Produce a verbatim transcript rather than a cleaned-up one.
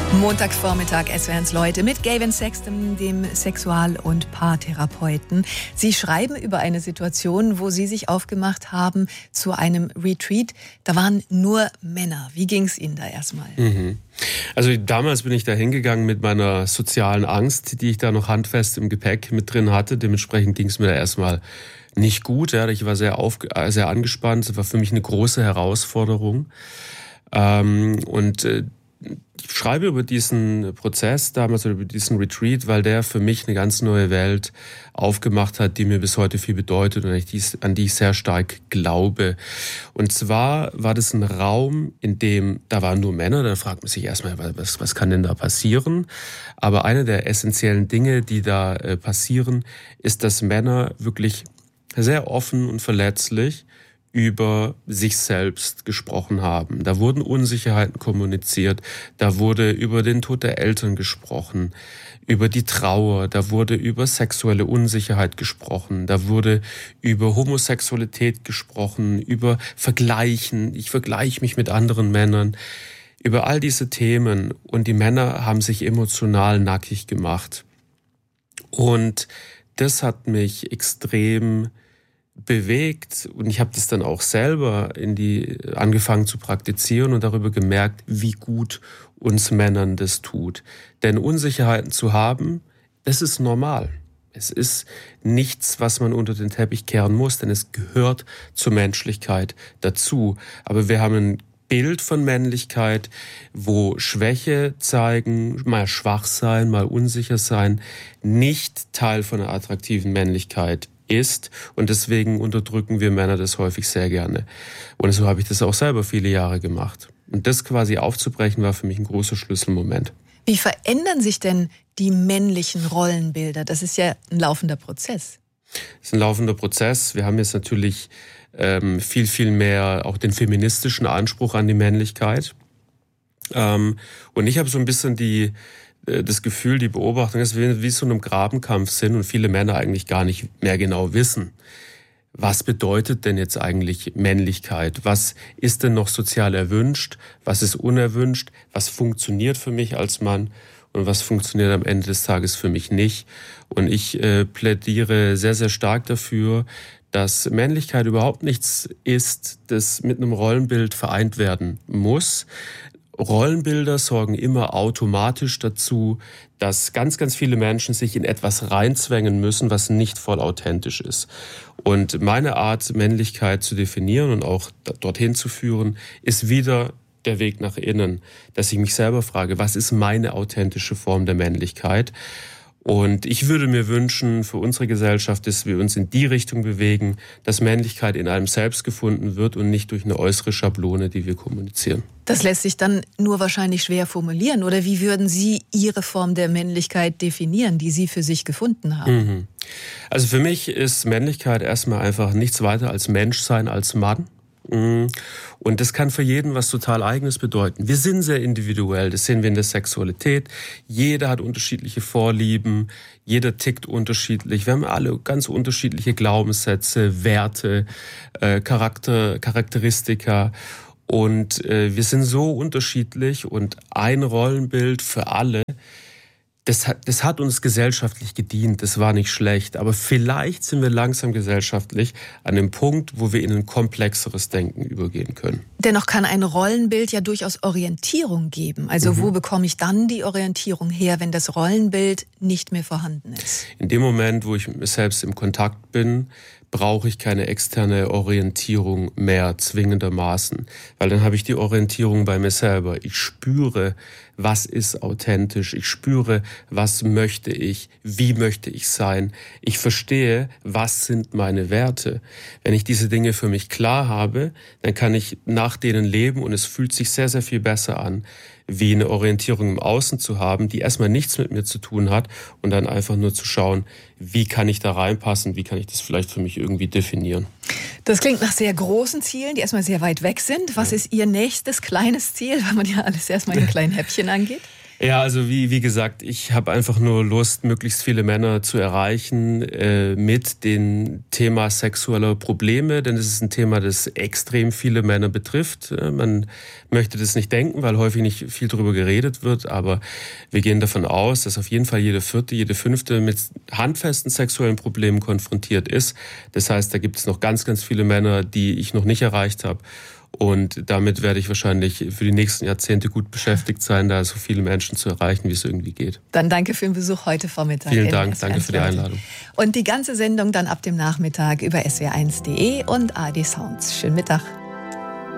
Montagsvormittag S W R eins Leute mit Gavin Sexton, dem Sexual- und Paartherapeuten. Sie schreiben über eine Situation, wo Sie sich aufgemacht haben zu einem Retreat. Da waren nur Männer. Wie ging es Ihnen da erstmal? Mhm. Also damals bin ich da hingegangen mit meiner sozialen Angst, die ich da noch handfest im Gepäck mit drin hatte. Dementsprechend ging es mir da erstmal nicht gut. Ja. Ich war sehr, auf, sehr angespannt. Es war für mich eine große Herausforderung. Ähm, und äh, Ich schreibe über diesen Prozess damals oder über diesen Retreat, weil der für mich eine ganz neue Welt aufgemacht hat, die mir bis heute viel bedeutet und an die ich sehr stark glaube. Und zwar war das ein Raum, in dem, da waren nur Männer, da fragt man sich erstmal, was, was kann denn da passieren? Aber eine der essentiellen Dinge, die da äh, passieren, ist, dass Männer wirklich sehr offen und verletzlich über sich selbst gesprochen haben. Da wurden Unsicherheiten kommuniziert, da wurde über den Tod der Eltern gesprochen, über die Trauer, da wurde über sexuelle Unsicherheit gesprochen, da wurde über Homosexualität gesprochen, über Vergleichen, ich vergleiche mich mit anderen Männern, über all diese Themen. Und die Männer haben sich emotional nackig gemacht. Und das hat mich extrem bewegt und ich habe das dann auch selber in die angefangen zu praktizieren und darüber gemerkt, wie gut uns Männern das tut. Denn Unsicherheiten zu haben, das ist normal. Es ist nichts, was man unter den Teppich kehren muss, denn es gehört zur Menschlichkeit dazu. Aber wir haben ein Bild von Männlichkeit, wo Schwäche zeigen, mal schwach sein, mal unsicher sein, nicht Teil von einer attraktiven Männlichkeit ist, und deswegen unterdrücken wir Männer das häufig sehr gerne. Und so habe ich das auch selber viele Jahre gemacht. Und das quasi aufzubrechen, war für mich ein großer Schlüsselmoment. Wie verändern sich denn die männlichen Rollenbilder? Das ist ja ein laufender Prozess. Das ist ein laufender Prozess. Wir haben jetzt natürlich ähm, viel, viel mehr auch den feministischen Anspruch an die Männlichkeit. Ähm, und ich habe so ein bisschen die das Gefühl, die Beobachtung, dass wir wie so in einem Grabenkampf sind und viele Männer eigentlich gar nicht mehr genau wissen, was bedeutet denn jetzt eigentlich Männlichkeit? Was ist denn noch sozial erwünscht? Was ist unerwünscht? Was funktioniert für mich als Mann? Und was funktioniert am Ende des Tages für mich nicht? Und ich äh, plädiere sehr, sehr stark dafür, dass Männlichkeit überhaupt nichts ist, das mit einem Rollenbild vereint werden muss. Rollenbilder sorgen immer automatisch dazu, dass ganz, ganz viele Menschen sich in etwas reinzwängen müssen, was nicht voll authentisch ist. Und meine Art, Männlichkeit zu definieren und auch dorthin zu führen, ist wieder der Weg nach innen, dass ich mich selber frage, was ist meine authentische Form der Männlichkeit? Und ich würde mir wünschen für unsere Gesellschaft, dass wir uns in die Richtung bewegen, dass Männlichkeit in einem selbst gefunden wird und nicht durch eine äußere Schablone, die wir kommunizieren. Das lässt sich dann nur wahrscheinlich schwer formulieren. Oder wie würden Sie Ihre Form der Männlichkeit definieren, die Sie für sich gefunden haben? Mhm. Also für mich ist Männlichkeit erstmal einfach nichts weiter als Menschsein, als Mann. Und das kann für jeden was total Eigenes bedeuten. Wir sind sehr individuell, das sehen wir in der Sexualität. Jeder hat unterschiedliche Vorlieben, jeder tickt unterschiedlich. Wir haben alle ganz unterschiedliche Glaubenssätze, Werte, äh, Charakter, Charakteristika. Und äh, wir sind so unterschiedlich und ein Rollenbild für alle. Das hat, das hat uns gesellschaftlich gedient, das war nicht schlecht. Aber vielleicht sind wir langsam gesellschaftlich an dem Punkt, wo wir in ein komplexeres Denken übergehen können. Dennoch kann ein Rollenbild ja durchaus Orientierung geben. Also mhm. wo bekomme ich dann die Orientierung her, wenn das Rollenbild nicht mehr vorhanden ist? In dem Moment, wo ich mit mir selbst im Kontakt bin, brauche ich keine externe Orientierung mehr zwingendermaßen. Weil dann habe ich die Orientierung bei mir selber. Ich spüre, was ist authentisch. Ich spüre, was möchte ich, wie möchte ich sein. Ich verstehe, was sind meine Werte. Wenn ich diese Dinge für mich klar habe, dann kann ich nach denen leben und es fühlt sich sehr, sehr viel besser an, wie eine Orientierung im Außen zu haben, die erstmal nichts mit mir zu tun hat und dann einfach nur zu schauen, wie kann ich da reinpassen, wie kann ich das vielleicht für mich irgendwie definieren. Das klingt nach sehr großen Zielen, die erstmal sehr weit weg sind. Was ist Ihr nächstes kleines Ziel, weil man ja alles erstmal in kleinen Häppchen angeht? Ja, also wie, wie gesagt, ich habe einfach nur Lust, möglichst viele Männer zu erreichen äh, mit dem Thema sexueller Probleme, denn es ist ein Thema, das extrem viele Männer betrifft. Man möchte das nicht denken, weil häufig nicht viel darüber geredet wird, aber wir gehen davon aus, dass auf jeden Fall jede vierte, jede fünfte mit handfesten sexuellen Problemen konfrontiert ist. Das heißt, da gibt es noch ganz, ganz viele Männer, die ich noch nicht erreicht habe. Und damit werde ich wahrscheinlich für die nächsten Jahrzehnte gut beschäftigt sein, da so viele Menschen zu erreichen, wie es irgendwie geht. Dann danke für den Besuch heute Vormittag. Vielen Dank, danke für die Einladung. Und die ganze Sendung dann ab dem Nachmittag über S W R eins punkt de und A R D Sounds. Schönen Mittag.